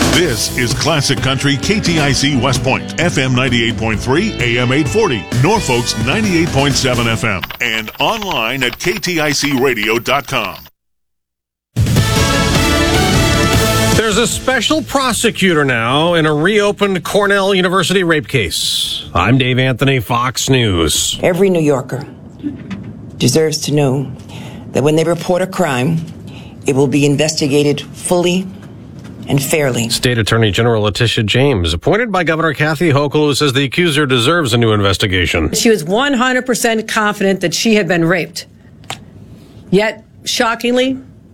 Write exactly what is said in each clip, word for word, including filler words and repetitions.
This is Classic Country K T I C West Point, F M ninety-eight point three, A M eight forty, Norfolk's ninety-eight point seven F M, and online at K T I C radio dot com. There's a special prosecutor now in a reopened Cornell University rape case. I'm Dave Anthony, Fox News. Every New Yorker deserves to know that when they report a crime, it will be investigated fully and fairly. State Attorney General Letitia James, appointed by Governor Kathy Hochul, who says the accuser deserves a new investigation. She was one hundred percent confident that she had been raped. Yet, shockingly,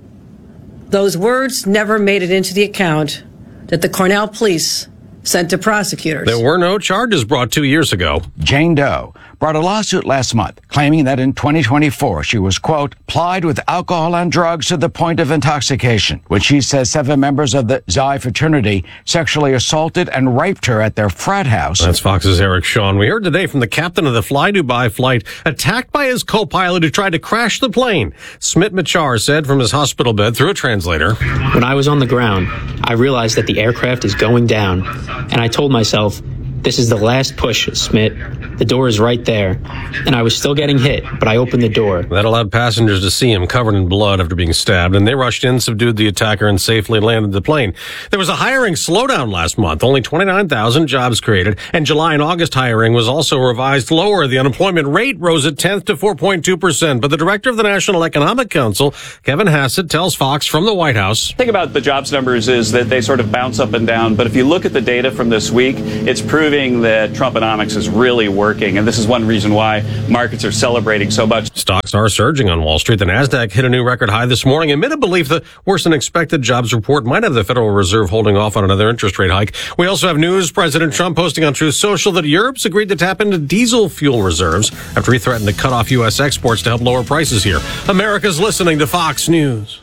those words never made it into the account that the Cornell police sent to prosecutors. There were no charges brought two years ago. Jane Doe brought a lawsuit last month claiming that in twenty twenty-four she was, quote, plied with alcohol and drugs to the point of intoxication when she says seven members of the Xi fraternity sexually assaulted and raped her at their frat house. That's Fox's Eric Shawn. We heard today from the captain of the Fly Dubai flight attacked by his co-pilot who tried to crash the plane. Smit Machar said from his hospital bed through a translator. When I was on the ground, I realized that the aircraft is going down, and I told myself, this is the last push, Smit. The door is right there. And I was still getting hit, but I opened the door. That allowed passengers to see him covered in blood after being stabbed, and they rushed in, subdued the attacker, and safely landed the plane. There was a hiring slowdown last month, only twenty-nine thousand jobs created, and July and August hiring was also revised lower. The unemployment rate rose a tenth to four point two percent, but the director of the National Economic Council, Kevin Hassett, tells Fox from the White House. The thing about the jobs numbers is that they sort of bounce up and down, but if you look at the data from this week, it's proving that Trumponomics is really working, and this is one reason why markets are celebrating so much. Stocks are surging on Wall Street. The Nasdaq hit a new record high this morning amid a belief the worse-than-expected jobs report might have the Federal Reserve holding off on another interest rate hike. We also have news. President Trump posting on Truth Social that Europe's agreed to tap into diesel fuel reserves after he threatened to cut off U S exports to help lower prices here. America's listening to Fox News.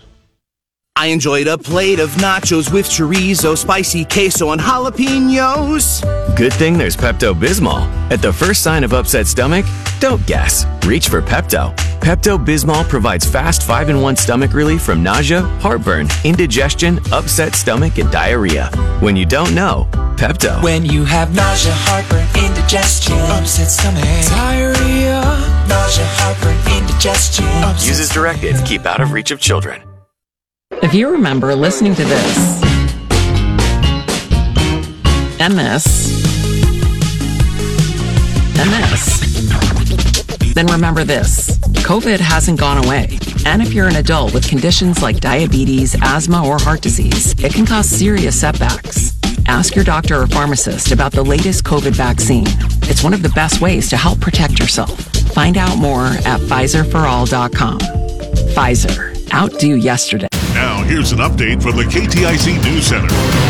I enjoyed a plate of nachos with chorizo, spicy queso, and jalapenos. Good thing there's Pepto-Bismol. At the first sign of upset stomach, don't guess. Reach for Pepto. Pepto-Bismol provides fast five in one stomach relief from nausea, heartburn, indigestion, upset stomach, and diarrhea. When you don't know, Pepto. When you have nausea, heartburn, indigestion, upset stomach, diarrhea, nausea, heartburn, indigestion. Use as directed. Keep out of reach of children. If you remember listening to this, and this, and this, then remember this. COVID hasn't gone away. And if you're an adult with conditions like diabetes, asthma, or heart disease, it can cause serious setbacks. Ask your doctor or pharmacist about the latest COVID vaccine. It's one of the best ways to help protect yourself. Find out more at Pfizer for all dot com. Pfizer. Outdo yesterday. Now, here's an update from the K T I C News Center.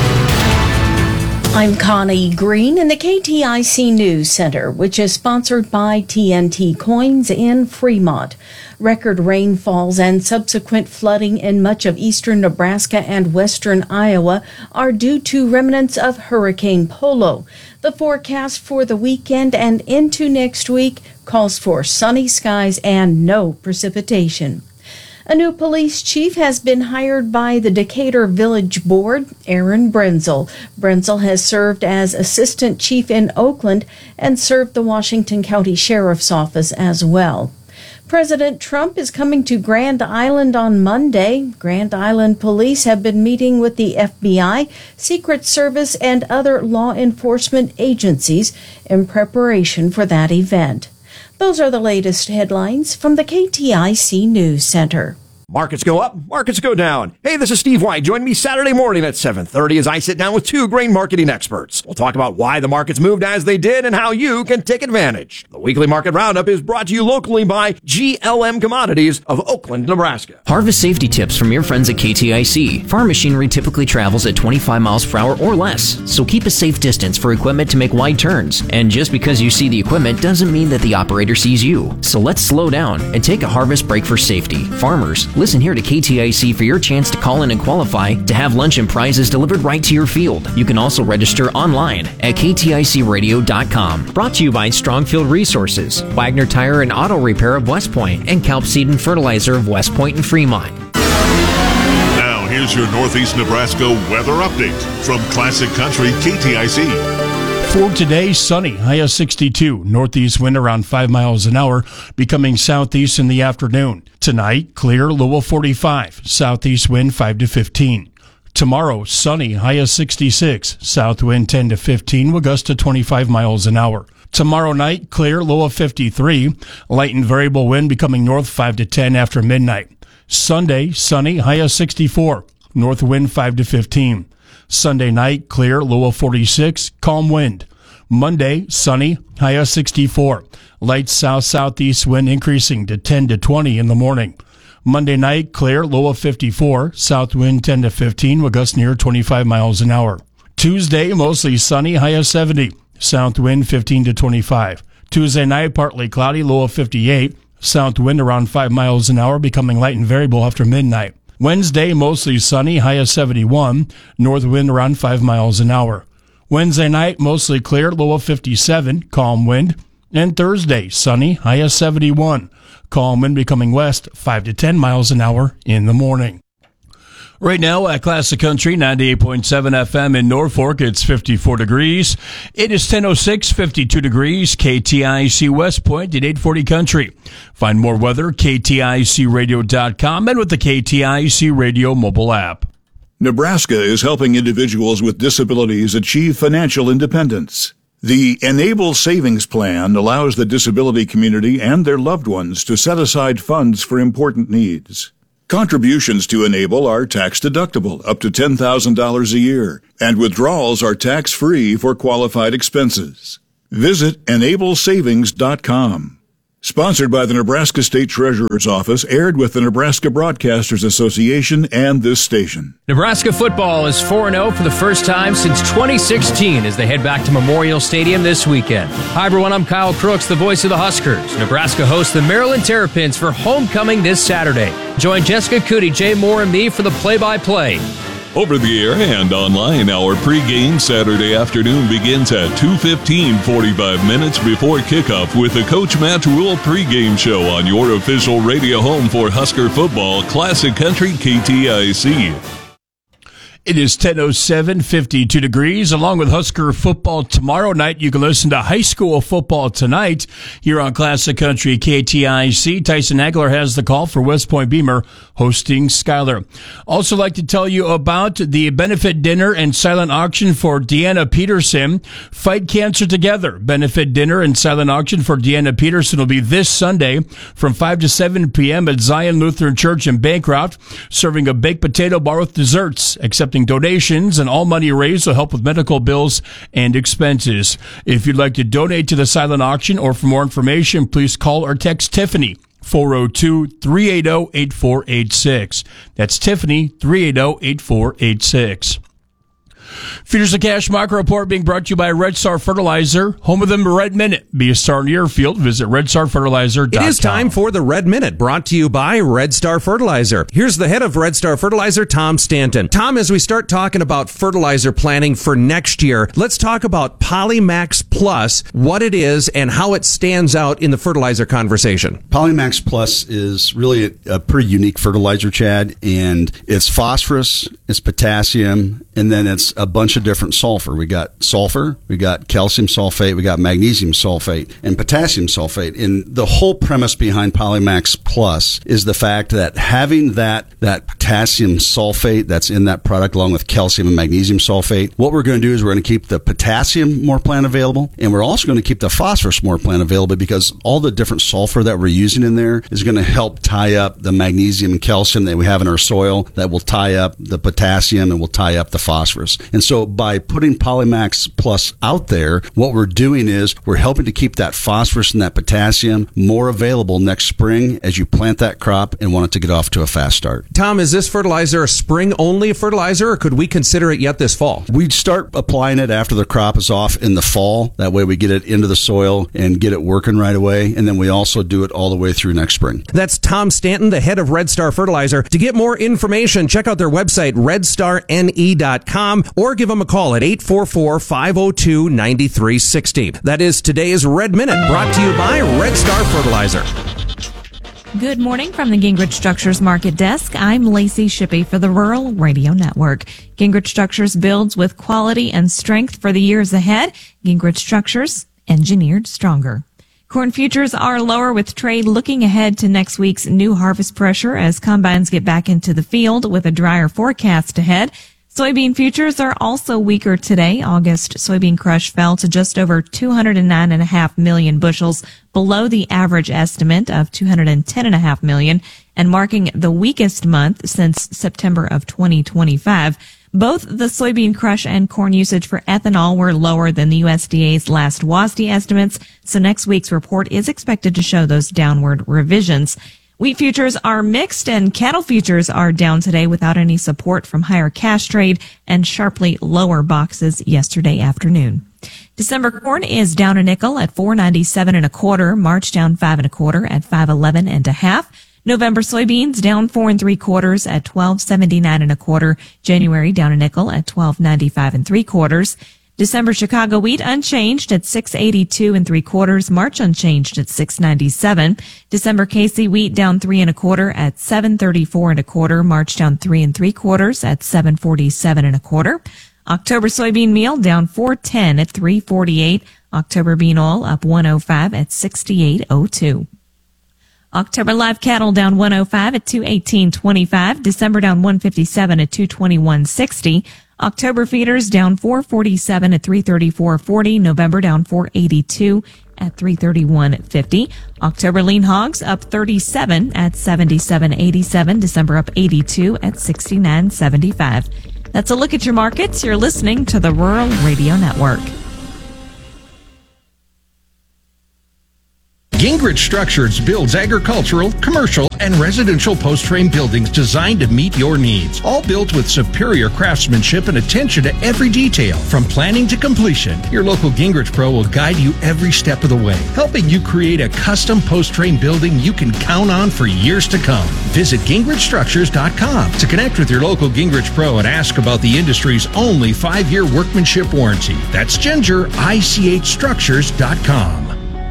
I'm Connie Green in the K T I C News Center, which is sponsored by T N T Coins in Fremont. Record rainfalls and subsequent flooding in much of eastern Nebraska and western Iowa are due to remnants of Hurricane Polo. The forecast for the weekend and into next week calls for sunny skies and no precipitation. A new police chief has been hired by the Decatur Village Board, Aaron Brenzel. Brenzel has served as assistant chief in Oakland and served the Washington County Sheriff's Office as well. President Trump is coming to Grand Island on Monday. Grand Island police have been meeting with the F B I, Secret Service, and other law enforcement agencies in preparation for that event. Those are the latest headlines from the K T I C News Center. Markets go up, markets go down. Hey, this is Steve White. Join me Saturday morning at seven thirty as I sit down with two grain marketing experts. We'll talk about why the markets moved as they did and how you can take advantage. The weekly market roundup is brought to you locally by G L M Commodities of Oakland, Nebraska. Harvest safety tips from your friends at K T I C. Farm machinery typically travels at twenty-five miles per hour or less, so keep a safe distance for equipment to make wide turns. And just because you see the equipment doesn't mean that the operator sees you. So let's slow down and take a harvest break for safety. Farmers, listen here to K T I C for your chance to call in and qualify to have lunch and prizes delivered right to your field. You can also register online at K T I C radio dot com. Brought to you by Strongfield Resources, Wagner Tire and Auto Repair of West Point, and Kelp Seed and Fertilizer of West Point and Fremont. Now, here's Here's your Northeast Nebraska weather update from Classic Country K T I C. For today, sunny, high of sixty-two. Northeast wind around five miles an hour, becoming southeast in the afternoon. Tonight, clear, low of forty-five. Southeast wind five to fifteen. Tomorrow, sunny, high of sixty-six. South wind ten to fifteen, with gusts to twenty-five miles an hour. Tomorrow night, clear, low of fifty-three. Light and variable wind becoming north five to ten after midnight. Sunday, sunny, high of sixty-four. North wind five to fifteen. Sunday night, clear, low of forty-six, calm wind. Monday, sunny, high of sixty-four. Light south-southeast wind increasing to ten to twenty in the morning. Monday night, clear, low of fifty-four. South wind ten to fifteen, with gusts near twenty-five miles an hour. Tuesday, mostly sunny, high of seventy. South wind fifteen to twenty-five. Tuesday night, partly cloudy, low of fifty-eight. South wind around five miles an hour, becoming light and variable after midnight. Wednesday, mostly sunny, high of seventy-one. North wind around five miles an hour. Wednesday night, mostly clear, low of fifty-seven, calm wind. And Thursday, sunny, high of seventy-one. Calm wind becoming west, five to ten miles an hour in the morning. Right now at Classic Country, ninety-eight point seven F M in Norfolk, it's fifty-four degrees. It is ten oh six, fifty-two degrees, K T I C West Point at eight forty Country. Find more weather, K T I C radio dot com, and with the K T I C Radio mobile app. Nebraska is helping individuals with disabilities achieve financial independence. The Enable Savings Plan allows the disability community and their loved ones to set aside funds for important needs. Contributions to Enable are tax-deductible, up to ten thousand dollars a year, and withdrawals are tax-free for qualified expenses. Visit enable savings dot com. Sponsored by the Nebraska State Treasurer's Office, aired with the Nebraska Broadcasters Association and this station. Nebraska football is four and oh for the first time since twenty sixteen as they head back to Memorial Stadium this weekend. Hi, everyone. I'm Kyle Crooks, the voice of the Huskers. Nebraska hosts the Maryland Terrapins for homecoming this Saturday. Join Jessica Cootie, Jay Moore, and me for the play-by-play. Over the air and online, our pregame Saturday afternoon begins at two fifteen, forty-five minutes before kickoff with the Coach Matt Rule pregame show on your official radio home for Husker football, Classic Country K T I C. It is ten oh seven, fifty-two degrees. Along with Husker football tomorrow night, you can listen to high school football tonight here on Classic Country K T I C. Tyson Agler has the call for West Point Beamer hosting Schuyler. Also like to tell you about the benefit dinner and silent auction for Deanna Peterson. Fight Cancer Together. Benefit dinner and silent auction for Deanna Peterson will be this Sunday from five to seven p.m. at Zion Lutheran Church in Bancroft, serving a baked potato bar with desserts, except donations, and all money raised will help with medical bills and expenses. If you'd like to donate to the silent auction or for more information, please call or text Tiffany, four oh two, three eight oh, eight four eight six. That's Tiffany, three eight oh, eight four eight six. Features of Cash Micro Report being brought to you by Red Star Fertilizer, home of the Red Minute. Be a star in your field. Visit red star fertilizer dot com. It is time for the Red Minute, brought to you by Red Star Fertilizer. Here's the head of Red Star Fertilizer, Tom Stanton. Tom, as we start talking about fertilizer planning for next year, let's talk about Polymax Plus, what it is and how it stands out in the fertilizer conversation. Polymax Plus is really a, a pretty unique fertilizer, Chad, and it's phosphorus, it's potassium, and then it's a bunch of different sulfur. We got sulfur, we got calcium sulfate, we got magnesium sulfate, and potassium sulfate. And the whole premise behind Polymax Plus is the fact that having that, that potassium sulfate that's in that product along with calcium and magnesium sulfate, what we're going to do is we're going to keep the potassium more plant available, and we're also going to keep the phosphorus more plant available because all the different sulfur that we're using in there is going to help tie up the magnesium and calcium that we have in our soil that will tie up the potassium and will tie up the phosphorus. And so by putting Polymax Plus out there, what we're doing is we're helping to keep that phosphorus and that potassium more available next spring as you plant that crop and want it to get off to a fast start. Tom, is this fertilizer a spring-only fertilizer, or could we consider it yet this fall? We'd start applying it after the crop is off in the fall. That way we get it into the soil and get it working right away. And then we also do it all the way through next spring. That's Tom Stanton, the head of Red Star Fertilizer. To get more information, check out their website, red star N E dot com, or give them a call at eight four four, five oh two, nine three six oh. That is today's Red Minute, brought to you by Red Star Fertilizer. Good morning from the Gingrich Structures Market Desk. I'm Lacey Shippey for the Rural Radio Network. Gingrich Structures builds with quality and strength for the years ahead. Gingrich Structures, engineered stronger. Corn futures are lower with trade looking ahead to next week's new harvest pressure as combines get back into the field with a drier forecast ahead. Soybean futures are also weaker today. August soybean crush fell to just over two hundred nine point five million bushels, below the average estimate of two hundred ten point five million, and marking the weakest month since September of twenty twenty-five. Both the soybean crush and corn usage for ethanol were lower than the U S D A's last W A S D estimates, so next week's report is expected to show those downward revisions. Wheat futures are mixed and cattle futures are down today without any support from higher cash trade and sharply lower boxes yesterday afternoon. December corn is down a nickel at four ninety-seven and a quarter. March down five and a quarter at five eleven and a half. November soybeans down four and three quarters at twelve seventy-nine and a quarter. January down a nickel at twelve ninety-five and three quarters. December Chicago wheat unchanged at six eighty-two and three quarters. March unchanged at six ninety-seven. December K C wheat down three and a quarter at seven thirty-four and a quarter. March down three and three quarters at seven forty-seven and a quarter. October soybean meal down four ten at three forty-eight. October bean oil up one oh five at sixty-eight oh two. October live cattle down one oh five at two eighteen twenty-five. December down one fifty-seven at two twenty-one sixty. October feeders down four forty-seven at three thirty-four forty. November down four eighty-two at three thirty-one fifty. October lean hogs up thirty-seven at seventy-seven eighty-seven. December up eighty-two at sixty-nine seventy-five. That's a look at your markets. You're listening to the Rural Radio Network. Gingrich Structures builds agricultural, commercial, and residential post-frame buildings designed to meet your needs. All built with superior craftsmanship and attention to every detail. From planning to completion, your local Gingrich Pro will guide you every step of the way, helping you create a custom post-frame building you can count on for years to come. Visit Gingrich Structures dot com to connect with your local Gingrich Pro and ask about the industry's only five-year workmanship warranty. That's Ginger, I C H Structures dot com.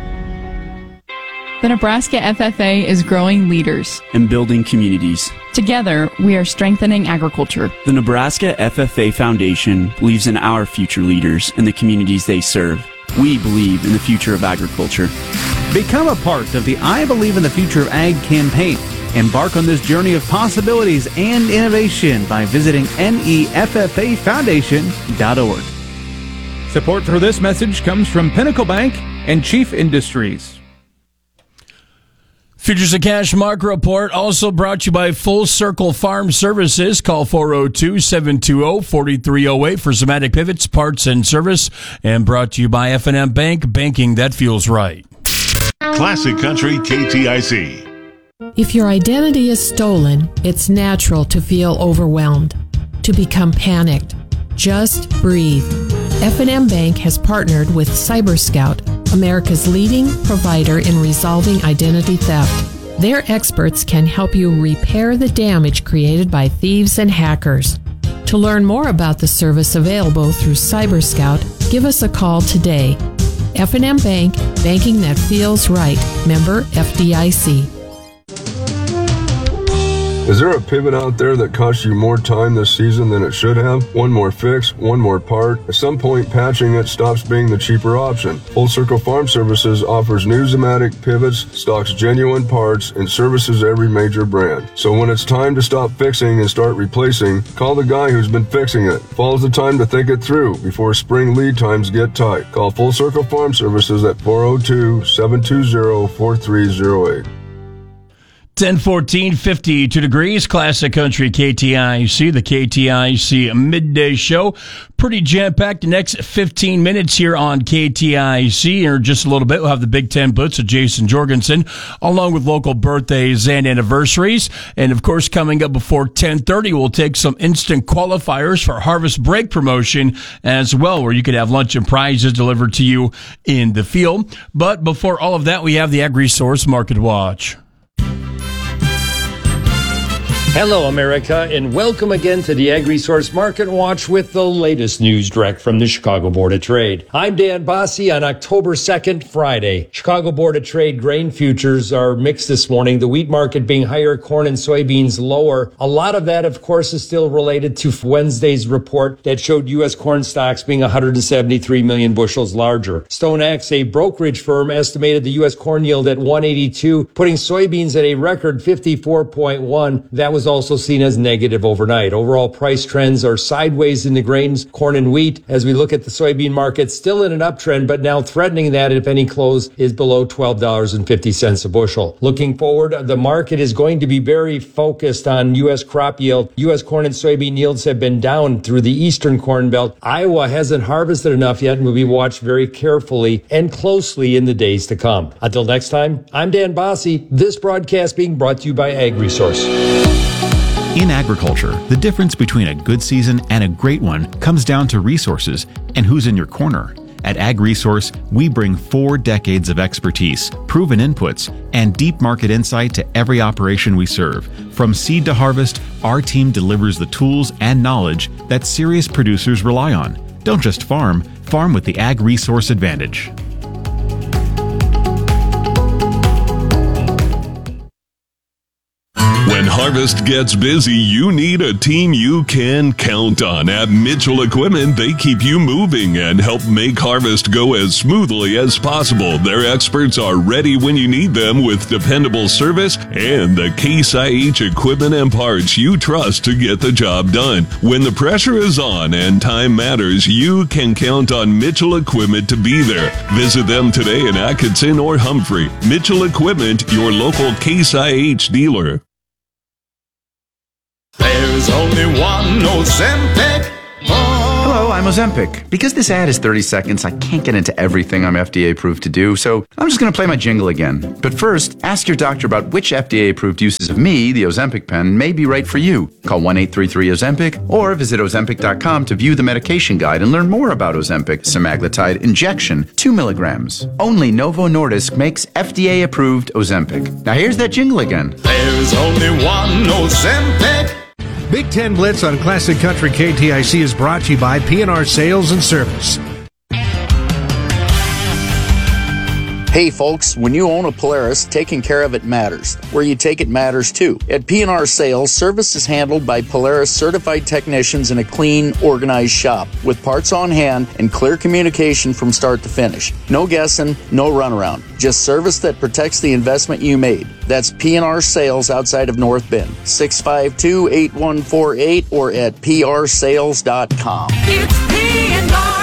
The Nebraska F F A is growing leaders and building communities. Together, we are strengthening agriculture. The Nebraska F F A Foundation believes in our future leaders and the communities they serve. We believe in the future of agriculture. Become a part of the I Believe in the Future of Ag campaign. Embark on this journey of possibilities and innovation by visiting N E F F A foundation dot org. Support for this message comes from Pinnacle Bank and Chief Industries. Futures and Cash Market Report also brought to you by Full Circle Farm Services. Call four oh two, seven two zero, four three oh eight for Zematic Pivots, Parts, and Service. And brought to you by F and M Bank, banking that feels right. Classic Country K T I C. If your identity is stolen, it's natural to feel overwhelmed, to become panicked. Just breathe. F and M Bank has partnered with CyberScout, America's leading provider in resolving identity theft. Their experts can help you repair the damage created by thieves and hackers. To learn more about the service available through CyberScout, give us a call today. F and M Bank, banking that feels right. Member F D I C. Is there a pivot out there that costs you more time this season than it should have? One more fix, one more part. At some point, patching it stops being the cheaper option. Full Circle Farm Services offers new Zematic pivots, stocks genuine parts, and services every major brand. So when it's time to stop fixing and start replacing, call the guy who's been fixing it. Fall's the time to think it through before spring lead times get tight. Call Full Circle Farm Services at four oh two, seven two zero, four three oh eight. ten fourteen, fifty-two degrees, Classic Country K T I C, the K T I C Midday Show. Pretty jam-packed the next fifteen minutes here on K T I C. In just a little bit, we'll have the Big Ten Blitz of Jason Jorgensen, along with local birthdays and anniversaries. And, of course, coming up before ten thirty, we'll take some instant qualifiers for Harvest Break promotion as well, where you could have lunch and prizes delivered to you in the field. But before all of that, we have the AgriSource Market Watch. Hello, America, and welcome again to the Ag-Resource Market Watch with the latest news direct from the Chicago Board of Trade. I'm Dan Bosse on October second, Friday. Chicago Board of Trade grain futures are mixed this morning, the wheat market being higher, corn and soybeans lower. A lot of that, of course, is still related to Wednesday's report that showed U S corn stocks being one hundred seventy-three million bushels larger. StoneX, a brokerage firm, estimated the U S corn yield at one eighty-two, putting soybeans at a record fifty-four point one. That was also seen as negative overnight. Overall price trends are sideways in the grains, corn and wheat. As we look at the soybean market, still in an uptrend, but now threatening that if any close is below twelve dollars and fifty cents a bushel. Looking forward, the market is going to be very focused on U S crop yield. U S corn and soybean yields have been down through the eastern corn belt. Iowa hasn't harvested enough yet and will be watched very carefully and closely in the days to come. Until next time, I'm Dan Bosse. This broadcast being brought to you by Ag-Resource. In agriculture, the difference between a good season and a great one comes down to resources and who's in your corner. At Ag-Resource, we bring four decades of expertise, proven inputs, and deep market insight to every operation we serve. From seed to harvest, our team delivers the tools and knowledge that serious producers rely on. Don't just farm, farm with the Ag-Resource advantage. When harvest gets busy, you need a team you can count on. At Mitchell Equipment, they keep you moving and help make harvest go as smoothly as possible. Their experts are ready when you need them with dependable service and the Case I H equipment and parts you trust to get the job done. When the pressure is on and time matters, you can count on Mitchell Equipment to be there. Visit them today in Atkinson or Humphrey. Mitchell Equipment, your local Case I H dealer. There's only one Ozempic. Hello, I'm Ozempic. Because this ad is thirty seconds, I can't get into everything I'm F D A approved to do, so I'm just going to play my jingle again. But first, ask your doctor about which F D A approved uses of me, the Ozempic pen, may be right for you. Call one eight three three Ozempic or visit Ozempic dot com to view the medication guide and learn more about Ozempic semaglutide injection, two milligrams. Only Novo Nordisk makes F D A approved Ozempic. Now here's that jingle again. There's only one Ozempic. Big Ten Blitz on Classic Country K T I C is brought to you by P and R Sales and Service. Hey folks, when you own a Polaris, taking care of it matters. Where you take it matters too. At P and R Sales, service is handled by Polaris certified technicians in a clean, organized shop with parts on hand and clear communication from start to finish. No guessing, no runaround. Just service that protects the investment you made. That's P and R Sales outside of North Bend. six five two, eight one four eight or at P R sales dot com. It's P and R.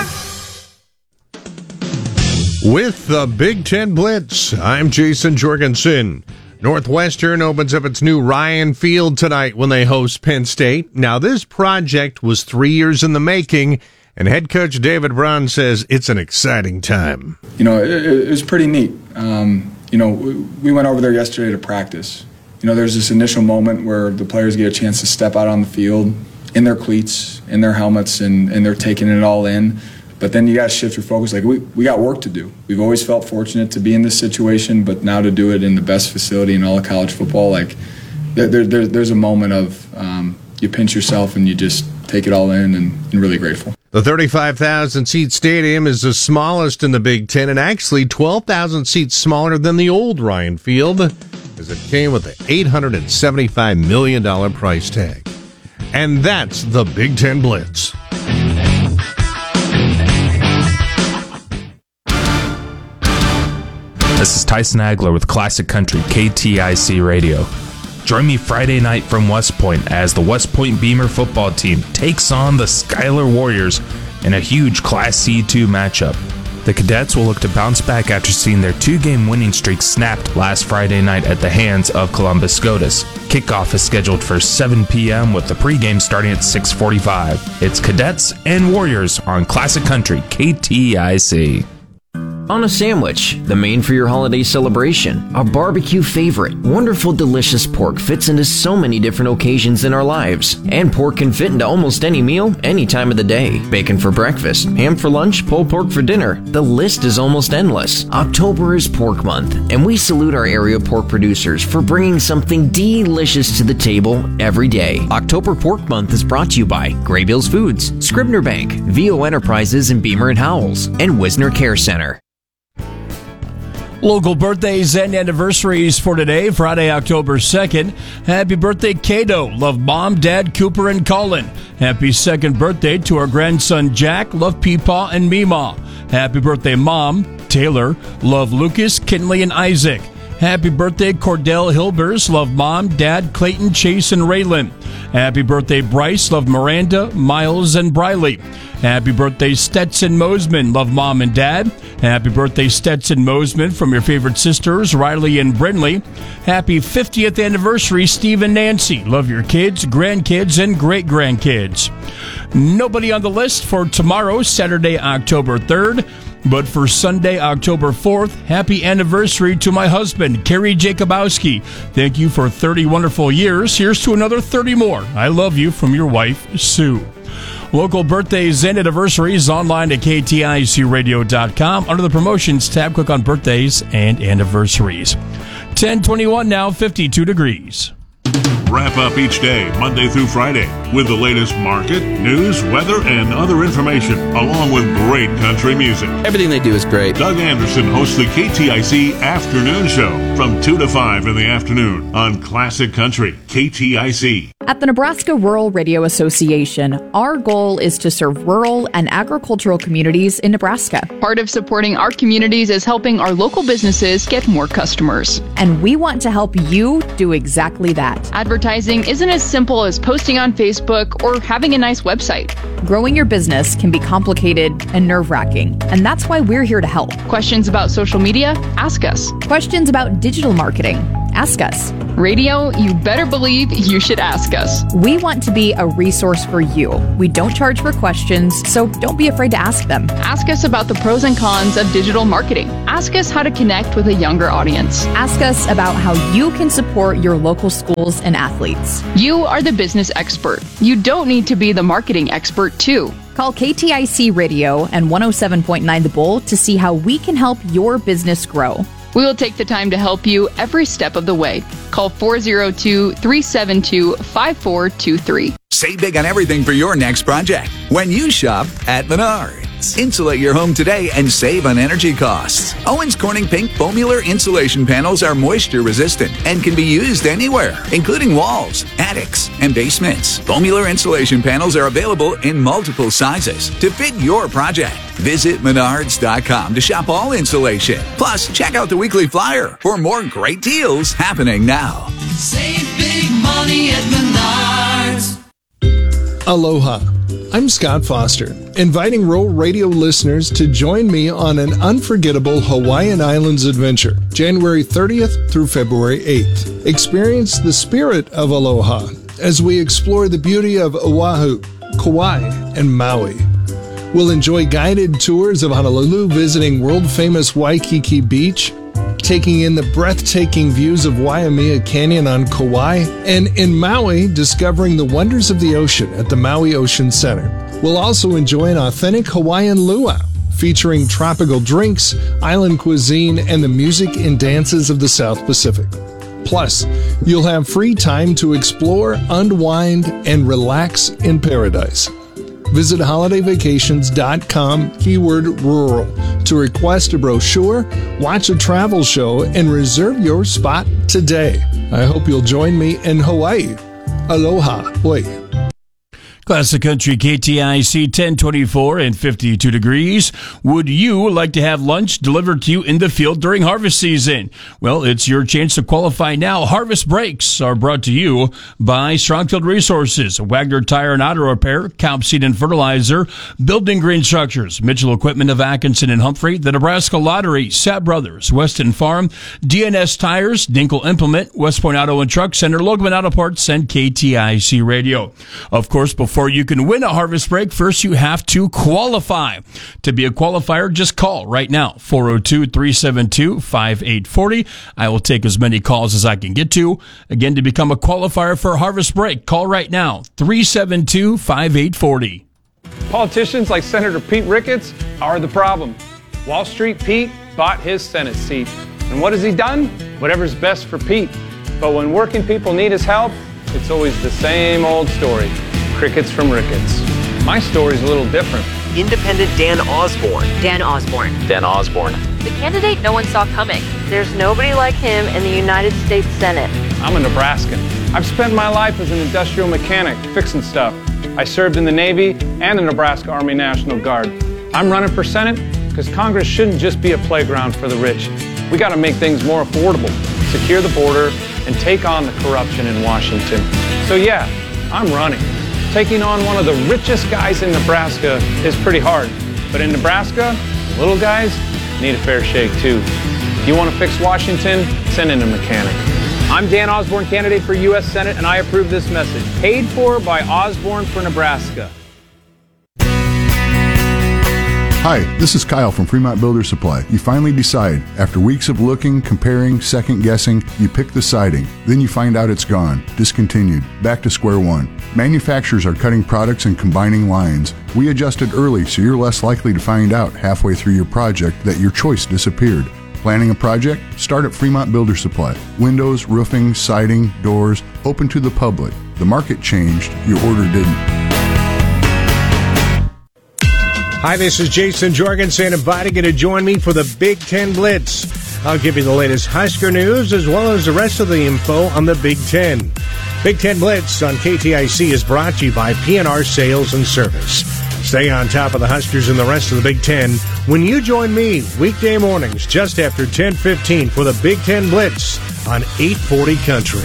With the Big Ten Blitz, I'm Jason Jorgensen. Northwestern opens up its new Ryan Field tonight when they host Penn State. Now, this project was three years in the making, and head coach David Braun says it's an exciting time. You know, it, it was pretty neat. Um, you know, we, we went over there yesterday to practice. You know, there's this initial moment where the players get a chance to step out on the field in their cleats, in their helmets, and, and they're taking it all in. But then you got to shift your focus. Like, we, we got work to do. We've always felt fortunate to be in this situation, but now to do it in the best facility in all of college football, like, there, there, there's a moment of um, you pinch yourself and you just take it all in and, and really grateful. The thirty-five thousand seat stadium is the smallest in the Big Ten and actually twelve thousand seats smaller than the old Ryan Field, as it came with an eight hundred seventy-five million dollars price tag. And that's the Big Ten Blitz. This is Tyson Agler with Classic Country K T I C Radio. Join me Friday night from West Point as the West Point Beamer football team takes on the Schuyler Warriors in a huge Class C two matchup. The Cadets will look to bounce back after seeing their two-game winning streak snapped last Friday night at the hands of Columbus SCOTUS. Kickoff is scheduled for seven p.m. with the pregame starting at six forty-five. It's Cadets and Warriors on Classic Country K T I C. on a sandwich, the main for your holiday celebration, a barbecue favorite. Wonderful, delicious pork fits into so many different occasions in our lives, and pork can fit into almost any meal, any time of the day. Bacon for breakfast, ham for lunch, pulled pork for dinner. The list is almost endless. October is Pork Month, and we salute our area pork producers for bringing something delicious to the table every day. October Pork Month is brought to you by Graybills Foods, Scribner Bank, V O Enterprises in Beamer and Howells, and Wisner Care Center. Local birthdays and anniversaries for today, Friday, October second. Happy birthday, Cato. Love Mom, Dad, Cooper, and Colin. Happy second birthday to our grandson, Jack. Love Peepaw and Meemaw. Happy birthday, Mom, Taylor. Love Lucas, Kinley, and Isaac. Happy birthday, Cordell Hilbers. Love Mom, Dad, Clayton, Chase, and Raylan. Happy birthday, Bryce. Love Miranda, Miles, and Briley. Happy birthday, Stetson Mosman. Love Mom and Dad. Happy birthday, Stetson Mosman, from your favorite sisters, Riley and Brindley. Happy fiftieth anniversary, Steve and Nancy. Love your kids, grandkids, and great-grandkids. Nobody on the list for tomorrow, Saturday, October third. But for Sunday, October fourth, happy anniversary to my husband, Kerry Jacobowski. Thank you for thirty wonderful years. Here's to another thirty more. I love you, from your wife, Sue. Local birthdays and anniversaries online at K T I C radio dot com. Under the promotions tab, click on birthdays and anniversaries. ten twenty-one now, fifty-two degrees. Wrap up each day, Monday through Friday, with the latest market, news, weather, and other information, along with great country music. Everything they do is great. Doug Anderson hosts the K T I C Afternoon Show from two to five in the afternoon on Classic Country, K T I C. At the Nebraska Rural Radio Association, our goal is to serve rural and agricultural communities in Nebraska. Part of supporting our communities is helping our local businesses get more customers. And we want to help you do exactly that. Advertising isn't as simple as posting on Facebook or having a nice website. Growing your business can be complicated and nerve-wracking, and that's why we're here to help. Questions about social media? Ask us. Questions about digital marketing? Ask us. Radio, you better believe you should ask us. We want to be a resource for you. We don't charge for questions, so don't be afraid to ask them. Ask us about the pros and cons of digital marketing. Ask us how to connect with a younger audience. Ask us about how you can support your local schools and athletes. You are the business expert. You don't need to be the marketing expert, too. Call K T I C Radio and one oh seven point nine The Bull to see how we can help your business grow. We will take the time to help you every step of the way. Call four oh two, three seven two, five four two three. Save big on everything for your next project when you shop at Menards. Insulate your home today and save on energy costs. Owens Corning Pink Foamular insulation panels are moisture resistant and can be used anywhere, including walls, attics, and basements. Foamular insulation panels are available in multiple sizes to fit your project. Visit Menards dot com to shop all insulation. Plus, check out the weekly flyer for more great deals happening now. Save big money at Menards. Aloha. I'm Scott Foster, inviting Rural Radio listeners to join me on an unforgettable Hawaiian Islands adventure, January thirtieth through February eighth. Experience the spirit of aloha as we explore the beauty of Oahu, Kauai, and Maui. We'll enjoy guided tours of Honolulu, visiting world-famous Waikiki Beach, taking in the breathtaking views of Waimea Canyon on Kauai, and in Maui, discovering the wonders of the ocean at the Maui Ocean Center. We'll also enjoy an authentic Hawaiian luau, featuring tropical drinks, island cuisine, and the music and dances of the South Pacific. Plus, you'll have free time to explore, unwind, and relax in paradise. Visit holiday vacations dot com, keyword rural, to request a brochure, watch a travel show, and reserve your spot today. I hope you'll join me in Hawaii. Aloha. Oi. Classic Country K T I C ten twenty-four and fifty-two degrees. Would you like to have lunch delivered to you in the field during harvest season? Well, it's your chance to qualify now. Harvest breaks are brought to you by Strongfield Resources, Wagner Tire and Auto Repair, Calp Seed and Fertilizer, Building Green Structures, Mitchell Equipment of Atkinson and Humphrey, the Nebraska Lottery, Sapp Brothers, Weston Farm, D N S Tires, Dinkle Implement, West Point Auto and Truck Center, Logan Auto Parts, and K T I C Radio. Of course, before Before you can win a harvest break, first you have to qualify. To be a qualifier, just call right now, four oh two, three seven two, five eight four oh. I will take as many calls as I can get to. Again, to become a qualifier for a harvest break, call right now, three seven two, five eight four oh. Politicians like Senator Pete Ricketts are the problem. Wall Street Pete bought his Senate seat. And what has he done? Whatever's best for Pete. But when working people need his help, it's always the same old story. Crickets from Ricketts. My story's a little different. Independent Dan Osborne. Dan Osborne. Dan Osborne. The candidate no one saw coming. There's nobody like him in the United States Senate. I'm a Nebraskan. I've spent my life as an industrial mechanic, fixing stuff. I served in the Navy and the Nebraska Army National Guard. I'm running for Senate because Congress shouldn't just be a playground for the rich. We got to make things more affordable, secure the border, and take on the corruption in Washington. So yeah, I'm running. Taking on one of the richest guys in Nebraska is pretty hard. But in Nebraska, the little guys need a fair shake too. If you want to fix Washington, send in a mechanic. I'm Dan Osborne, candidate for U S Senate, and I approve this message. Paid for by Osborne for Nebraska. Hi, this is Kyle from Fremont Builder Supply. You finally decide. After weeks of looking, comparing, second guessing, you pick the siding. Then you find out it's gone, discontinued, back to square one. Manufacturers are cutting products and combining lines. We adjusted early so you're less likely to find out halfway through your project that your choice disappeared. Planning a project? Start at Fremont Builder Supply. Windows, roofing, siding, doors, open to the public. The market changed, your order didn't. Hi, this is Jason Jorgensen inviting you to join me for the Big Ten Blitz. I'll give you the latest Husker news as well as the rest of the info on the Big Ten. Big Ten Blitz on K T I C is brought to you by P N R Sales and Service. Stay on top of the Huskers and the rest of the Big Ten when you join me weekday mornings just after ten fifteen for the Big Ten Blitz on eight forty Country.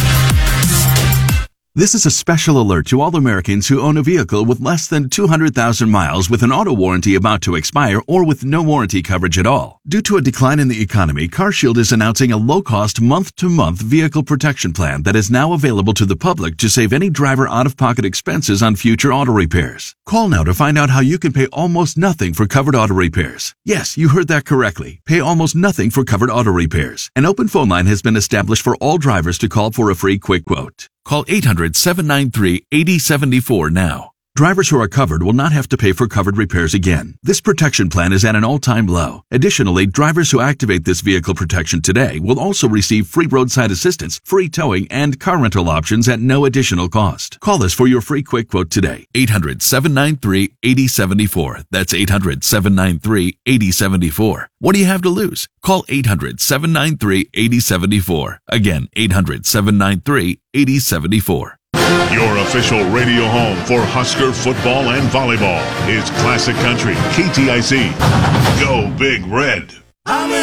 This is a special alert to all Americans who own a vehicle with less than two hundred thousand miles with an auto warranty about to expire or with no warranty coverage at all. Due to a decline in the economy, CarShield is announcing a low-cost month-to-month vehicle protection plan that is now available to the public to save any driver out-of-pocket expenses on future auto repairs. Call now to find out how you can pay almost nothing for covered auto repairs. Yes, you heard that correctly. Pay almost nothing for covered auto repairs. An open phone line has been established for all drivers to call for a free quick quote. Call eight hundred, seven nine three, eight oh seven four now. Drivers who are covered will not have to pay for covered repairs again. This protection plan is at an all-time low. Additionally, drivers who activate this vehicle protection today will also receive free roadside assistance, free towing, and car rental options at no additional cost. Call us for your free quick quote today. eight hundred, seven nine three, eight oh seven four. That's eight hundred, seven nine three, eight oh seven four. What do you have to lose? Call eight hundred, seven nine three, eight oh seven four. Again, eight hundred, seven nine three, eight oh seven four. Your official radio home for Husker football and volleyball is Classic Country K T I C. Go Big Red.